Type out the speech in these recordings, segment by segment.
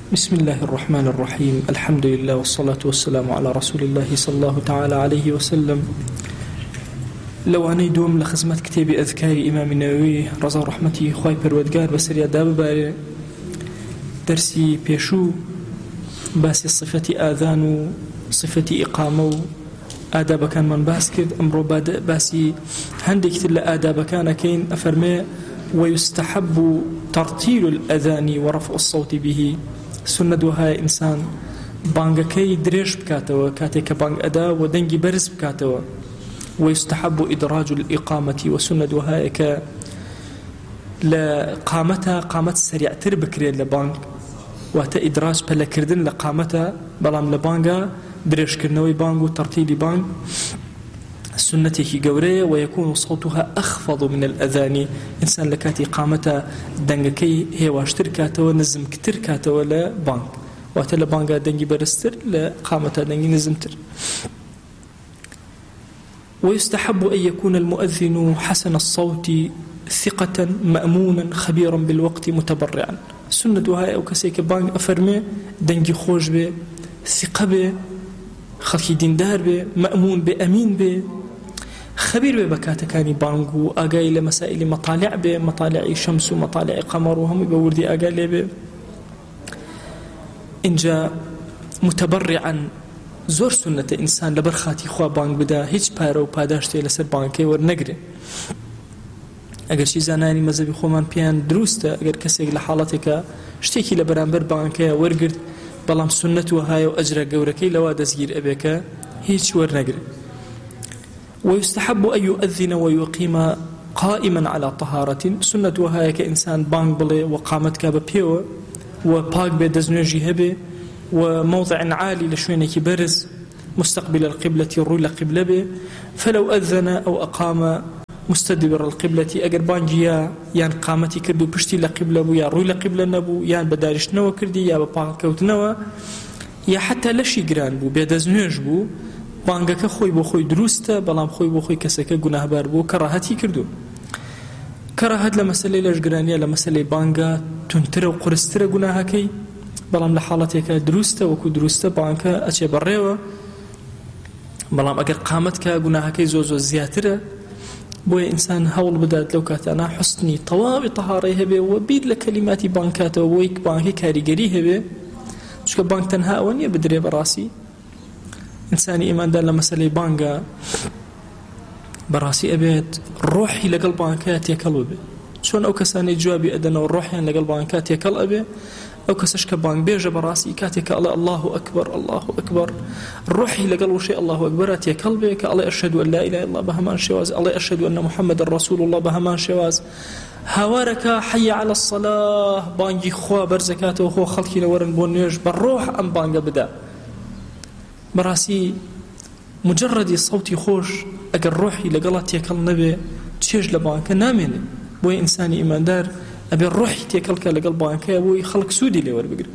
بسم الله الرحمن الرحيم. الحمد لله والصلاة والسلام على رسول الله صلى الله تعالى عليه وسلم. لو أنا دوم لخزمة كتاب أذكار إمام النووي رضا رحمته خواي پروردگار بسريا داب باري درسي بيشو باسي صفة آذان صفة إقامة آداب كان من باس كد أمرو باسي هندك تلا آداب كان كين أفرمي ويستحب ترتيل الأذان ورفع الصوت به. سنة وهاي إنسان بانغكي دريش بكاتوا كاتيك بانغ أدا ودنجي برز بكاتوا. ويستحب إدراج الإقامة وسنة وهاي ك لقامتها قامت سريع تربكري لبانغ وهتا إدراج بلا كردن لقامتها بلام لبانغا دريش كرنوي بانغ وترتيل بانغ سنته قورية ويكون صوتها أخفض من الأذان. إنسان لكاتي قامتها دنجكي هي واشتركاته ونزم كتركاته ولا بانغ وهتا لبانغا دنجي برستر لقامتها دنجي نزمتر. ويستحب أن يكون المؤذن حسن الصوت ثقة مأمونا خبيرا بالوقت متبرعا. سنة هاي أو كسيك بانغ أفرمي دنجي خوش به ثقة به خلقي ديندار به مأمون به أمين به خبير به بكاتكاني بانغو أقاي لمسائل مطالع به مطالع شمس ومطالع قمر وهم بوردي أقاي به إن جاء متبرعا زور سنة إنسان لبرخاتي خوا بانغ بدا هيج بارو پاداشتي لسر بانكي ورنقري. اگر شي زاناني مذهبي خومان بيان دروسته اگر كسيك لحالتك شتيكي لبرانبر بانكي ورقرد بلام سنة وهاي وأجرى قوركي لوا دزگير أبيك هيج ورنقري. ويستحب أن يؤذن ويقيم قائما على طهارة. سنة وهاي كإنسان بانغ بلي وقامتك ببيو وباق بدزنوجي هبي وموضع عالي لشوينك برز مستقبل القبلة الروي قبلة به. فلو أذن أو أقام مستدبر القبلة أجر بانجيا يان قامتي كردو بشتي لقبلة بو يا روي لقبلة نبو يان بدارش نوا كردي يا ببانك كوت نوا يا حتى لشي جران بو بيدزنوج بو بانجك خوي بو خوي دروسته بلام خوي بو خوي كسك جناه بار بو كراهتي كردو. كراهت لمسألة لش جرانية لمسألة بانجا تنتر وقرستر جناها كي بلام لحالتك دروسته وكو دروسته بانك أشي بريوه بلام أجر قامتك جناهك زوزو زياتره بوي إنسان هول بدات لو كاتنا حسني طوابي طهاريه به وبيد لكلمات بانكاته ويك بانكي كاريجريه به شو بانك تنها وني بدري براسي إنساني إيمان دال مسألة بانكا براسي أبيت روحي لقلب بانكات يكلبه شون أو كساني جوابي أدنى والروحي لقلب بانكات يكلبه أو كسشك بانك بيجا براسي كاتك الله أكبر الله أكبر الروحي لقلب شيء الله أكبر أتي كلبك الله أشهد أن لا إله إلا الله بهمان شواز الله أشهد أن محمد رسول الله بهمان شواز هوارك حي على الصلاة بانجي خوا برزكاته وخوا خلقي لورن بونيش بالروح أم بانجا بدا براسي مجرد صوتي خوش أقل روحي لقلت يكل نبي تشيج لبانك نامين بوي إنساني إيمان دار أبي الروح تيكلك لقلب بانك أبوي خلق سودي لي وربقر.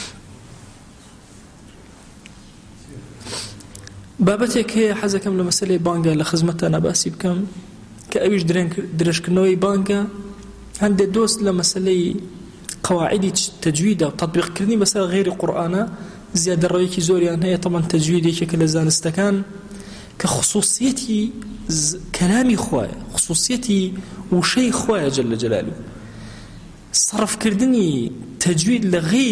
بابتك هي حزكم لمسألة بانكا لخزمتنا باسي بكم كأبيش درش كنوي بانكا عند دوست لمسألة قواعد تجويد أو تطبيق كرني بس غير قرآن زيادة رأيك زوريان هي طبعا تجويدي ككل زان استكان كخصوصيتي كلامي خوايا خصوصيتي وشي خوايا جل جلاله صرف كردني تجويد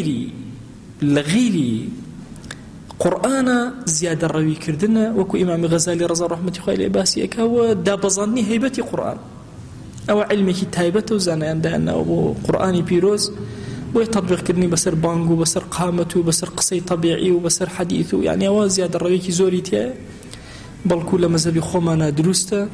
لغيري قرآن زيادة روي كردنا وكو إمام غزالي رضا رحمة خالي باسي أكاو دابظني هيبتي قرآن أو علمي تايبته زانا عندنا أو قرآني بيروز ويتطبيق كردني بسر بانغو بسر قامته بسر قصي طبيعي وبسر حديثه يعني أو زيادة روي كي زوري تيا بل كل مذهبي خومانا دروسته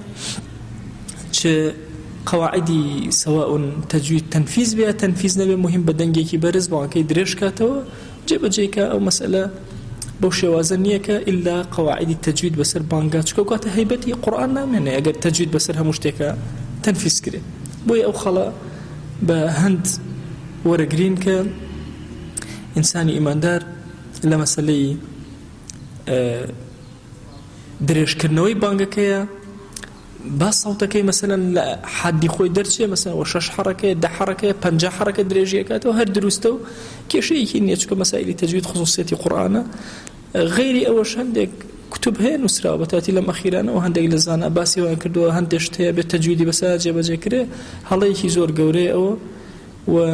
قواعدي سواء تجويد تنفيذ بها تنفيذ نبي مهم بدنجي كي برز بانكي دريش كاتو جيب جيكا أو مسألة بوشي وازنيك إلا قواعد التجويد بسر بانجات شكو قاتا هيبتي قرآن يعني أقل تجويد بسرها مشتكا تنفيذ كري بوي أو خلا بهند ورقرين ك إنساني إيمان دار لمسألة دريش كرنوي بانجا كيا با صوتەکەی مەسەلەن لە حەدی خۆی دەرچێ مەسەلەن 6 حرەکە 10 حرەکە 50 حرەکە درێژیەکاتەوە هەر دروستە و کێشەیەکی نییە چونکە مەسائلی تەجوید خصوصیەتی قورئانە غیری ئەوەش هەندێک کتوب هەیە نووسراوە بەتاتی لەم ئەخیرانەوە هەندێک لە زانە باسییان کردووە هەندێک شت هەیە بێت تەجویدی بەسەر جێبەجێ کرێ هەڵەیەکی زۆر گەورەیە ئەوە و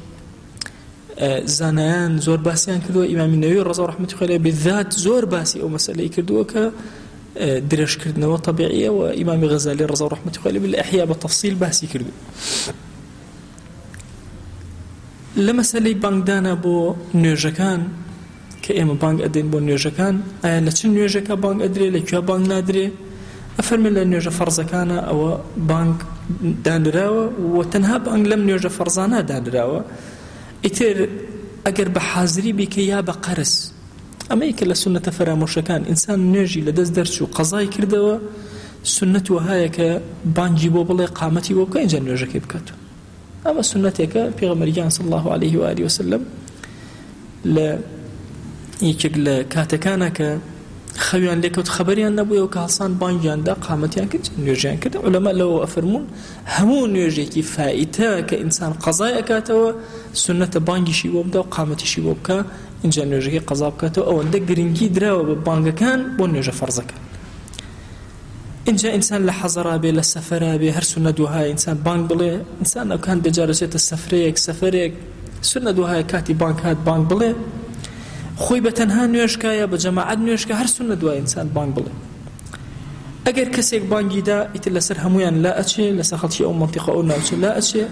زانایان زۆر باسییان کردووە ئیمامی نەووی ڕەزا ڕەحمەتی خوای لێ بالذات زۆر باسی ئەو مەسەلەی کردووە کە درێژکردنەوە طبیعیە و ئیمامی غەزالی ڕەزا ڕەحمەتی خوای لێ بە ئیحیا بە تەفسیل باسی کردووە لە مەسەلەی بانگدانە بۆ نوێژەکان کە ئێمە بانگ ئەدەین بۆ نوێژەکان ئایا لە چ نوێژەکە بانگ ئەدرێ لەکوێ بانگ نادرێ ئەفەرمێن لە نوێژە فەرزەکانە ئەوە بانگ دانراوە و تەنها بانگ لەم نوێژە فەرزانە دانراوە ئیتر ئەگەر بە حازری بیکە یا بە قەرز ئەمە یەکە لە سونەتە فەرامۆشەکان ئینسان نوێژی لەدەست دەرچوو قەزای کردەوە سنەت وهایە کە بانگی بۆ بڵێ قامەتی بۆ بکە اینجا نوێژەکەی بکاتەوە ئەمە سنەتێکە پێغەمبەریان صلی الله عليه و آله وسلم لە یەکێک لە کاتەکانە کە خەویان لێکەوت خەبەریان نەبوویەوە کە هەڵسان بانگیاندا قامەتیان کرد نوێژیان کرد عولەما لەوە ئەفەرموون هەموو نوێژێکی فائتە کە ئینسان قەزای ئەکاتەوە سنەتە بانگیشی بۆ بدە و قامەتیشی بۆ بکە اینجا نوێژەکەی قەزا بکاتەوە ئەوەندە گرنگی دراوە بە بانگەکان بۆ نوێژە فەرزەکان اینجا ئینسان لە حەزەرا بێ لە سەفەرا بێ هەر سنەت وهایە ئینسان بانگ بڵێ ئینسان ئەوکان بێجارەچێتە سەفرەیەک سنەت وهایە کاتی بانگ هات بانگ بڵێ خۆی بە تەنها نوێژکایە بە جەماعەت نوێژکە هەر سنەت وایە ئینسان بانگ بڵێ ئەگەر کەسێک بانگیدا ئیتر لەسەر هەمویان لا ئەچێ لەسەر خەڵکی ئەو مەنتیقە ئەو ناوچە لا ئەچێ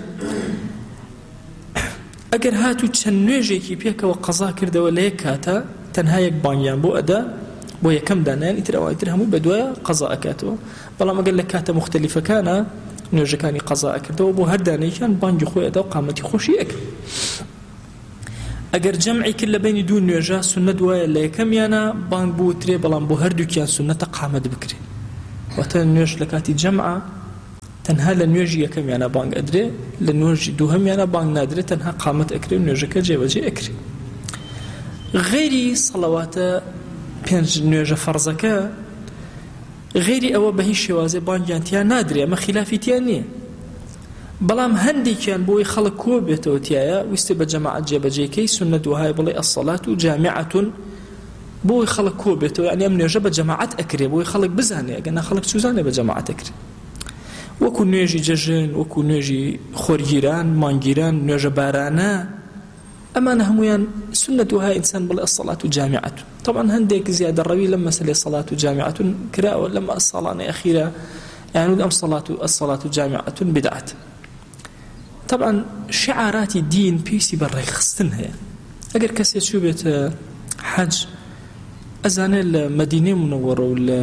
ئەگەر هاتوو چەند نوێژێکی پێکەوە قەزا کردەوە لە یەک کاتە تەنها یەک بانگیان بۆ ئەدا بۆ یەکەم دانیان ئیتر ئەوە ئیتر هەمووی بەدوایە قەزا ئەکاتەوە بەڵام ئەگەر لە کاتە مختلفەکانە نوێژەکانی قەزا ئەکردەوە بۆ هەر دانەیەکیان بانگی خۆی ئەدا و قامەتی خۆشی ئەکرد ئەگەر جەمعی کرد لە بینی دوو نوێژە سنەت وایە لە یەکەمیانە بانگ بوترێ بەڵام بۆ هەردووکیان سنەتە قامەت بکرێ واتە نوێژ لە کاتی جەمعە تەنها لە نوێژی یەکەمیانە بانگ ئەدرێ لە نوێژی دووهەمیانە بانگ نادرێت تەنها قامەت ئەکرێ و نوێژەکە جێبەجێ ئەکرێ غیری سەڵەواتە پێنج نوێژە فەرزەکە غیری ئەوە بە هیچ شێوازێ بانگیان تیا نادرێ ئەمە خلافی تیان نییە بەڵام هەندێکیان بۆی خەڵک کۆ بێتەوە تایە ویستێ بە جەماعەت جێبەجێکەی سنەت وهایە بڵێ ئەسەڵات و جامعەتون بۆی خەڵک کۆ بێتەوە یعنی ئەم نوێژە بە جەماعەت ئەکرێ بۆی خەڵک بزانێ ئەگەنا خەڵک چوزانێ بە جەماعەت ئەکرێ وەکو نوێژی جەژن وەکو نوێژی خۆرگیران مانگیران نوێژە بارانە ئەمانە هەمویان سنەت وهایە ئینسان بڵێ ئەسەڵات و جامعەتون طبعا هەندێک زیادە ڕەوی لەم مەسەلەی سەڵات و جامعەتون کراوە لەم ساڵانەی ئەخیرە یعنی ئەم ئەسەڵات و جامعەتون بدعەت طبعا شعاراتی دین پێویستی بە ڕێخستن هەیە ئەگەر کەسێک چوو بێتە حەج ئەزانێت لە مەدینەی منەوەڕە و لە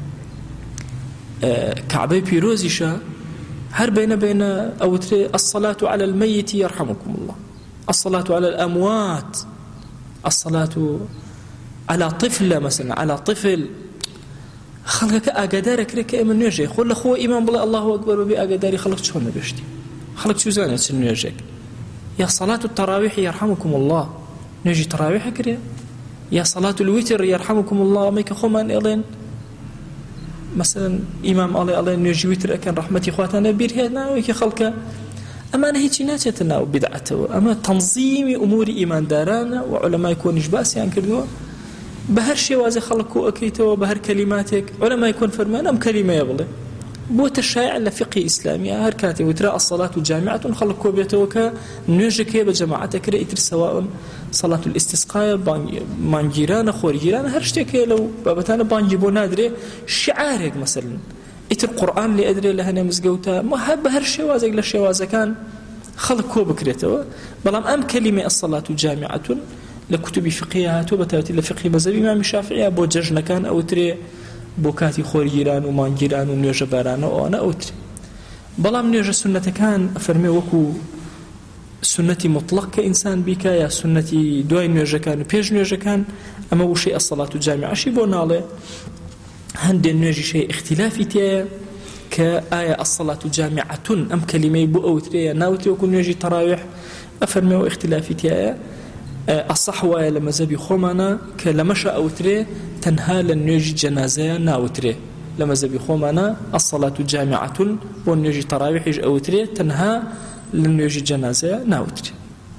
کعبەی پیرۆزیشە هەر بینە ئەوترێ الصلاة على الميت يرحمكم الله الصلاة على الأموات الصلاة على طفل مثلا على طفل خەڵکەکە ئاگادارە کرێ کە ئێمە نوێژێ خۆ لە خۆ ئیمان بڵێ الله ئەکبەر بەبێ ئاگاداری خەڵک چۆن نەبێشتی خەڵک چوزانێت چ نوێژێک یا صلاة التراويح يرحمكم الله نوێژی تراویح کرێ یا صلاة الوتر يرحمكم الله ئەمەی کە خۆمان ئێڵێن مثلا ئیمام ئەڵێ نوێژی وتر ئەکەن ڕەحمەتی خواتانە بیر هێناوەیەکی خەڵکە ئەمانە هیچی ناچێتە ناو بدعەتەوە ئەمە تەنظیمی ئوموری ئیماندارانە و عولەمای کۆنیش باسییان کردووە بە هەر شێوازە خەڵک کۆ ئەکەیتەوە بە هەر کەلیماتێک عولەمای کۆن فەرمان ئەم کەلیمەیە بڵێ بۆتە شایع لە فقهی ئیسلامیە هەر کاتێ وترا الصلاة جامعەتون خەڵک کۆ بێتەوە کە نوێژەکەی بە جەماعەت ئەکرێ ئیتر سەواء صلاة الاستسقاء مانگیرانە خۆرگیرانە هەر شتێکەیە لەو بابەتانە بانگی بۆ نادرێ شعارێک مەسەلەن ئیتر قورئان لێ ئەدرێ لە هەنێ مزگەوتە بە هەر شێوازێک لە شێوازەکان خەڵک کۆ بکرێتەوە بەڵام ئەم کەلیمەی الصلاة جامعەتون لە کوتوبی فقهی هاتووە بەتایبەتی لە فقهی مەذهبی ئیمامی شافعی بۆ جەژنەکان ئەوترێ بۆ کاتی خۆرگیران و مانگیران و نوێژە بارانە ئەوانە ئەوترێ بەڵام نوێژە سنەتەکان ئەفەرمێ وەکو سنەتی مطلق کە ئینسان بیکە یا سنەتی دوای نوێژەکان و پێش نوێژەکان ئەمە وشەی الصلاة جامعەشی بۆ ناڵێ هەندێک نوێژیشەی اختلافی تێیە کە ئایا الصلاة جامعەتون ئەم کەلیمەی بۆ ئەوترێ یا ناوترێ وەکو نوێژی تەراویح ئەفەرمێ و اختلافی تێیە ئەصح وایە لە مەذهبی خۆمانە کە لەمەشە ئەوترێ تەنها لە نوێژی جەنازەیە ناوترێ لما زبي خومانا الصلاة جامعة والنيجي تراويح يج أوتري تنها للنيجي جنازة ناوتري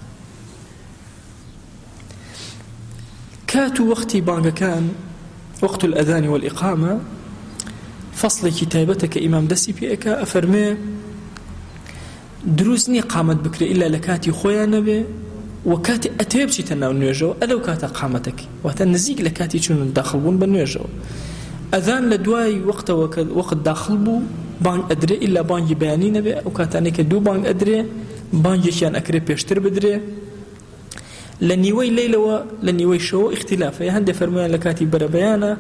كاتو وقتي بانغا كان وقت الأذان والإقامة فصل كتابتك إمام دسي بيك أفرمي دروسني قامت بكري إلا لكاتي خويا نبي وكاتي أتيبشي تناو نيجو ألو كاتا قامتك وتنزيق لكاتي شنو داخلون بالنيجو أذان لدواي وقت داخل بو بان أدري إلا بان يباني نبي أو كاتانيك دو بان أدري بان يشان أكري بيشتر بدري لنيوي ليلة لنيوي شو اختلاف هندي فرميان لكاتي برا بيانا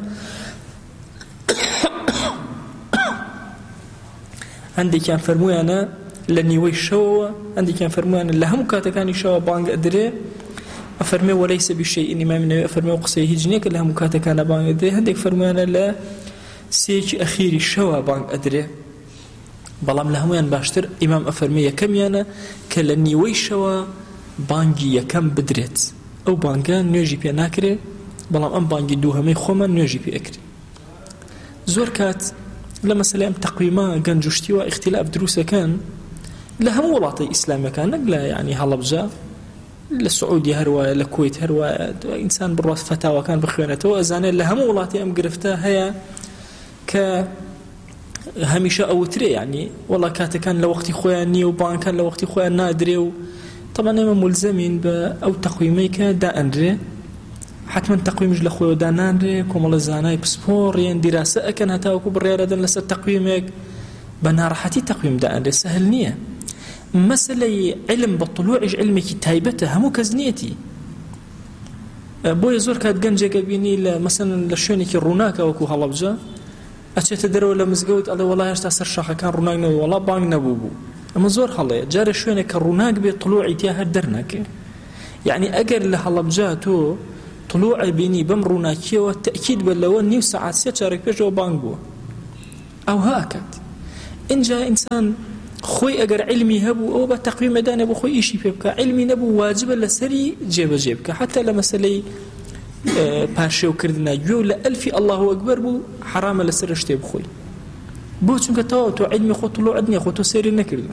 عندي كان فرميانا لنيوي شو عندي كان فرميانا لهم كاتكاني شو بان أدري أفرمي وليس بشيء إني ما من أفرمي وقصي هجنيك لها مكاتكانا بان أدري هنديك فرميانا لا سيج أخير الشوا بان أدري بلام لهميان باشتر إمام أفرمي كم يانا كلني ويشوا بانجي يكم بدريت أو بانجان نيجي بي ناكري بلام أم بانجي دوهمي خوما نيجي بي أكري زور كات لما سلام تقويما جنجشتي واختلاف دروسه كان لهم ولاطي إسلامي كان نقلا يعني هلبجا للسعودي هروا لكويت هروا إنسان بالراس فتاوى كان بخيانته وأزاني لهم ولاطي أم قرفتها هي ك هميشه أوتري يعني والله كان لوقتي خواني وبان كان لوقتي خوان نادري طبعا ما ملزمين أو تقويميك دا أندري حتما تقويم جل خوي دا نادري كوم لزاناي بسبور يعني دراسة كان هتاوكو بالرياضة دن لسه تقويمك بنارحتي تقويم دا أندري سهل نية مسألة علم بالطلوع علمك تايبته همو كزنيتي بو يزور كات جنجك بيني مثلا لشونك الروناك وكو هلبجا أشيت درو لمزجود الله والله يشتى سر شاخ كان روناق نبي والله بانق نبوبو أما زور خليه جار شوينه كروناق بطلوع تياه درناك يعني أجر لهلبجاتو طلوع بيني بمروناكيه والتأكيد باللون نيو ساعات سيتشارك بيجو بانقو أو هاكد إن جاء إنسان خوي أجر علمي هبو أو بتقويم مدان أبو خوي إشي بيبكى علمي نبو واجب لسري جيبك حتى لما سلي پاشو کردنا جو لألف الله أكبر بو حرام لسر اشتي بخوي بو چونك تو علمي خو طلوع عدني خو تو سيري نكردن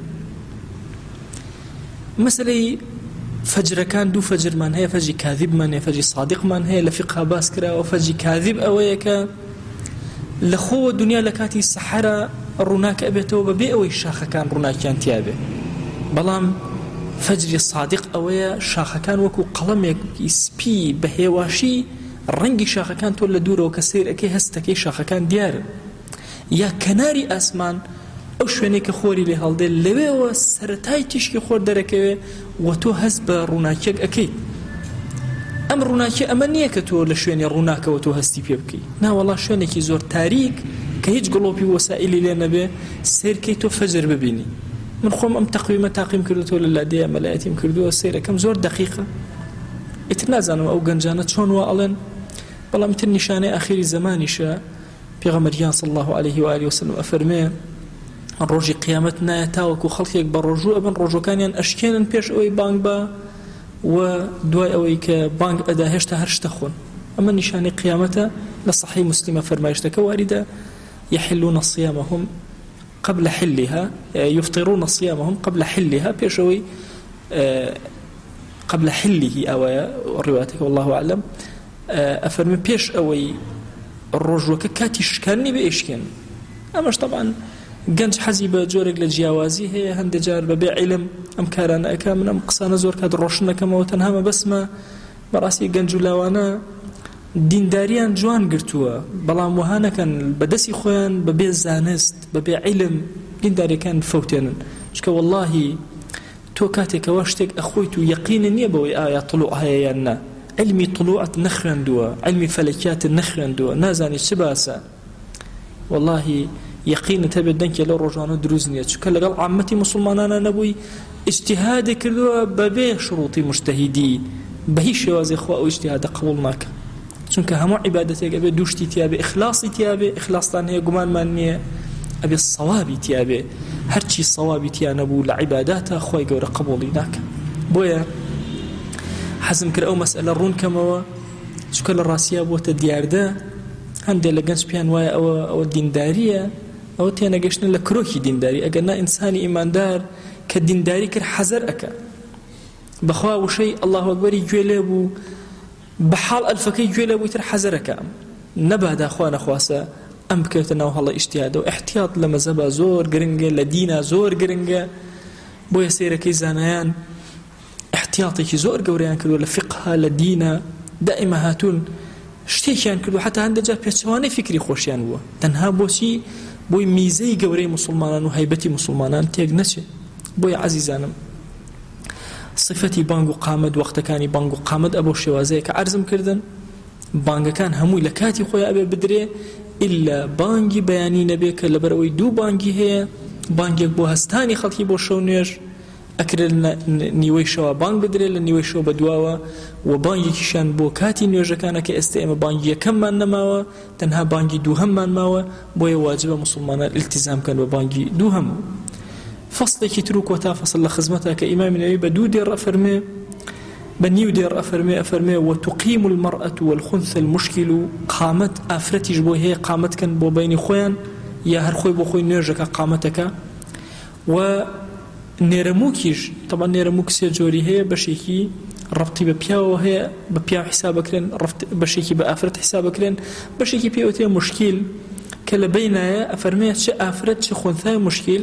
مثلا فجر كان دو فجر من هي فجر كاذب من هي فجر صادق من هي لفقها باسكرا وفجر كاذب أويك لخو الدنيا لكاتي السحرة الرناك أبيته وببيع ويشاخ كان رناك كان تيابه بلام فجر الصادق أويا شاخ كان وكو قلمك سبي بهيواشي رنگي شاخ كان تولى دوره وكسير أكي هستكي شاخ كان ديار يا كناري أسمان أو شوينيك خوري لهالدي لوي وسرتاي تشكي خور دركي وتو هزب روناكيك أكي أم روناكي أمنيك تو لشويني روناك وتو هستي بيبكي نا والله شوينيكي زور تاريك كهيج قلوبي وسائلي لنبي سير كي تو فجر ببيني من خوم أم تقويمة تقييم كردو للعدية ملايتهم كردو السيرة كم زور دقيقة اتنازانوا أو جنجانة شون وألن والله مثل نشانة أخير زماني شاء بيغمريان صلى الله عليه وآله وسلم أفرمي الرجي قيامتنا يتاوكو خلقك بالرجوع أبن رجو كان أشكين بيش أوي بانك با ودواي أوي كبانك أدا هشتا هرشتخون أما نشانة قيامته لصحيح مسلمة فرمايشتك واردة يحلون صيامهم قبل حلها يفطرون صيامهم قبل حلها بيشوي قبل حله أو روايتك والله أعلم أفرمي بيش أوي الرجوع كاتيش كاني بإيشكن أماش طبعا جنج حزيبة جورك للجياوازي هي هندجار ببيع علم أم كارانا أكامنا أم قصانا زور كاد روشنا كما وتنهام بسمة براسي جنج لاوانا دینداریان جوان گرتووە بەڵام وهانە کەن بەدەستی خۆیان بەبێ زانست بەبێ علم دینداریەکان فەوتێنن چکە واللهی تۆ کاتێکەوە شتێک ئەخۆیت و یەقینە نییە بەوەی ئایا طلوع هەیە یان نا علمی طلوعت نەخوێندووە علمی فەلەکیات نەخوێندووە نازانی چ باسە واللهی یەقینت هەبێت دەنگێ لەو ڕۆژانە دروست نییە چکە لەگەڵ عامەتی موسڵمانانە نەبووی ئیجتیهادی کردووە بەبێ شروطی مجتەهیدی بە هیچ شێوازێ خوا ئەو ئیجتیهادە قبوڵ ناکە چونکە هەموو عیبادەتێک ئەبێ دوشتی تیابێ ئیخلاصی تیابێ ئیخلاصتان هەیە گومانمان نییە ئەبێ سەوابی تیابێ هەرچی سەوابی تیا نەبوو لە عیباداتە خۆی گەورە قبوڵی ناکە بۆیە حەزم کرد ئەو مەسئلە ڕوون کەمەوە چونکە لە ڕاستیە بۆتە دیاردە هەندێک لە گەنج پیان وایە ئەوە دینداریە، ئەوە تێنەگەشتن لە کرۆکی دینداری. ئەگەر نا ئینسانی ئیماندار کە دینداری کرد حەزەر ئەکە بەخوا وشەی الله ئەکبەری گوێ لێ بوو بەحاڵ ئەلفەکەی گوێ لێ بووی تر حەزەرەکە نەبادا خوا نەخواسە ئەم بکەوێتە ناو هەڵە ئیجتیهاد و احتیاط لە مەزهەبە زۆر گرنگە، لە دینە زۆر گرنگە. بۆیە سەیرەکەی زانایان احتیاطێکی زۆر گەورەیان کردووە لە فقها لە دینە، دائما هاتوون شتێکیان کردو حتا هەندێک جار پێچەوانەی فکری خۆشیان بووە، تەنها بۆچی بۆی میزەی گەورەی مسلمانان و هەیبەتی مسلمانان تێک نەچێت. بۆیە عەزیزانم صفەتی بانگ و قامت وەختەکانی بانگ و قامت ئەبۆ شێوازەیە کە عەرزم کردن بانگەکان هەمووی لە کاتی خۆی ئەبێ بدرێ ئللا بانگی بەیانی نەبێ کە لەبەرەوەی دوو بانگی هەیە، بانگێک بۆ هەستانی خەڵکی بۆ شەو نوێژ ئەکرێت نیوەی شەوە بانگ بدرێت لە نیوەی شەو بەدواوە و بانگێکیشان بۆ کاتی نوێژەکانە کە ئێستا ئێمە بانگی یەکەممان نەماوە تەنها بانگی دووهەممان ماوە. بۆیە واجبە مسلمانان التزام کەن بە بانگی دووهەم. فصلێکی تر و کۆتا فصل لە خزمەتە کە ئیمامی نەووی بە دوو دێڕ ئەفەرمێ بە نیو دێڕ ئەفەرمێ وتقیم المرأة والخنث المشكل قامت ئافرەتیش بۆ هەیە قامەتکەن بۆ بینی خۆیان یا هەر خۆی بۆ خۆی نوێژەکە قامەتەکە و نێرەمووکیش طبعا نێرەمووک سێ جۆری هەیە، بەشێکی ڕەبتی بە پیاوە هەیە بە پیاو حسابەکرێن، بەشێکی بە ئافرەت حسابەکرێن، بەشێکی پێوتێ مشکیل کە لە بینایە ئەفەرمێ چه ئافرەت چه خۆنثای مشکیل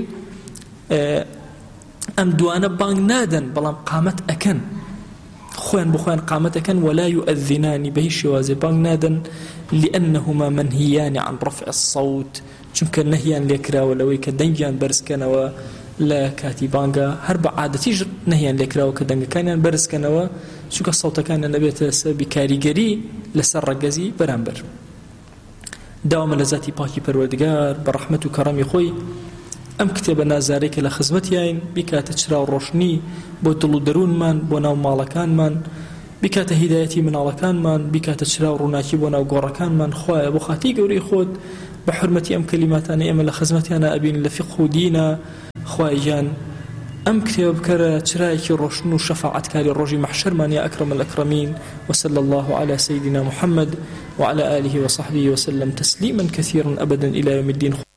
ئەم دوانە بانگ نادەن بەڵام قامەت ئەکەن، خۆیان بخۆیان قامەت ئەکەن ولا يؤذنان بە هیچ شێوازێ بانگ نادەن لأنهما منهيان عن رفع الصوت، چونکە نەهیان لێکراوە لەوەی کە دەنگیان بەرزکەنەوە لە کاتی بانگە، هەر بە عادەتیش نەهیان لێکراوە کە دەنگەکانیان بەرزکەنەوە چونکە سەوتەکانیان نەبێتە سەبی کاریگەری لەسەر ڕەگەزی بەرامبەر. داوامە لە ذاتی پاکی پەروەردگار بە ڕەحمەت و کەڕەمی خۆی ئەم کتێبە نازارەی کە لە خزمەتیاین بیکاتە چراو ڕۆشنی بۆ دڵ و دەروونمان بۆ ناو ماڵەکانمان، بیکاتە هیدایەتی مناڵەکانمان، بیکاتە چراو ڕووناکی بۆ ناو گۆڕەکانمان. خوایە بۆ خاتی گەورەی خۆت بە حورمەتی ئەم کەلیماتانە ئێمە لە خزمەتیانە ئەبین لە فقه و دینە. خوای گیان ئەم کتێبە بکەرە چرایەکی ڕۆشن و شەفاعەتکاری ڕۆژی مەحشەرمان یا ئەکرەم الأکرەمین. وصلى الله على سيدنا محمد وعلى آله وصحبه وسلم تسليما كثيرا أبدا إلى يوم الدين.